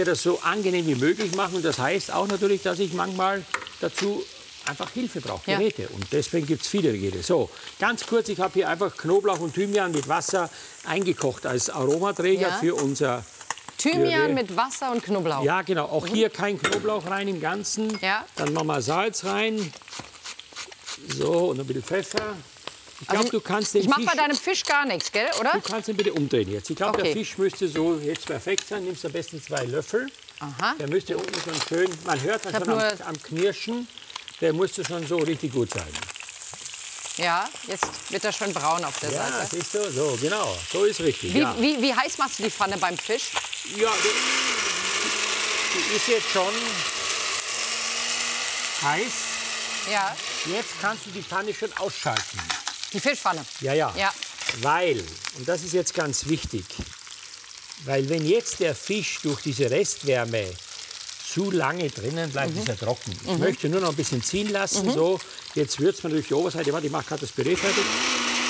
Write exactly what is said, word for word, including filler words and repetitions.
das so angenehm wie möglich machen. Und das heißt auch natürlich, dass ich manchmal dazu einfach Hilfe brauche, Geräte. Ja. Und deswegen gibt es viele Geräte. So, ganz kurz, ich habe hier einfach Knoblauch und Thymian mit Wasser eingekocht als Aromaträger ja. für unser Thymian Püree. mit Wasser und Knoblauch. Ja, genau. Auch mhm. hier kein Knoblauch rein im Ganzen. Ja. Dann machen wir Salz rein. So, und ein bisschen Pfeffer. Ich glaube, also, du kannst den Ich mache Fisch, bei deinem Fisch gar nichts, gell, oder? Du kannst ihn bitte umdrehen jetzt. Ich glaube, okay. der Fisch müsste so jetzt perfekt sein. Nimmst am besten zwei Löffel. Aha. Der müsste unten schon schön, man hört das schon am, am Knirschen. Der musste schon so richtig gut sein. Ja, jetzt wird er schon braun auf der ja, Seite. Ja, siehst du, so, genau. So ist richtig. Wie, ja. wie, wie heiß machst du die Pfanne beim Fisch? Ja, die, die ist jetzt schon heiß. Ja. Jetzt kannst du die Pfanne schon ausschalten. Die Fischpfanne? Ja, ja. ja. Weil, und das ist jetzt ganz wichtig, weil wenn jetzt der Fisch durch diese Restwärme zu lange drinnen bleibt, mhm. ist er trocken. Ich mhm. möchte nur noch ein bisschen ziehen lassen. Mhm. So, jetzt würzt man durch die Oberseite. Warte, ich mache gerade das Püree fertig.